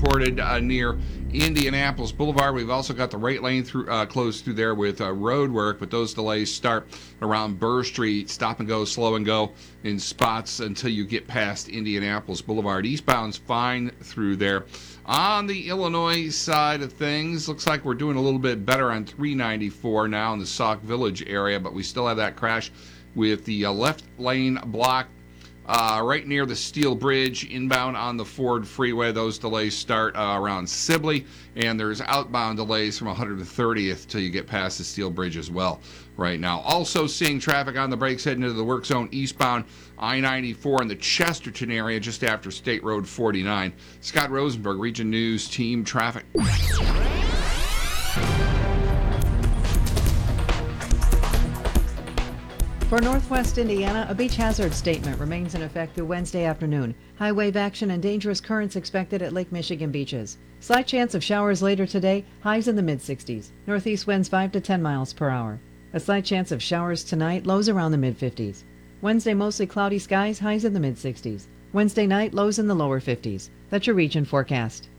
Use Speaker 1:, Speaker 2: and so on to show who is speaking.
Speaker 1: reported near Indianapolis Boulevard. We've also got the right lane closed through there with road work, but those delays start around Burr Street. Stop and go, slow and go in spots until you get past Indianapolis Boulevard. Eastbound's fine through there. On the Illinois side of things, looks like we're doing a little bit better on 394 now in the Sauk Village area, but we still have that crash with the left lane blocked right near the Steel Bridge, inbound on the Ford Freeway. Those delays start around Sibley, and there's outbound delays from 130th till you get past the Steel Bridge as well right now. Also seeing traffic on the brakes heading into the work zone eastbound I-94 in the Chesterton area just after State Road 49. Scott Rosenberg, Region News Team Traffic.
Speaker 2: For Northwest Indiana, a beach hazard statement remains in effect through Wednesday afternoon. High wave action and dangerous currents expected at Lake Michigan beaches. Slight chance of showers later today, highs in the mid-60s. Northeast winds 5 to 10 miles per hour. A slight chance of showers tonight, lows around the mid-50s. Wednesday, mostly cloudy skies, highs in the mid-60s. Wednesday night, lows in the lower 50s. That's your region forecast.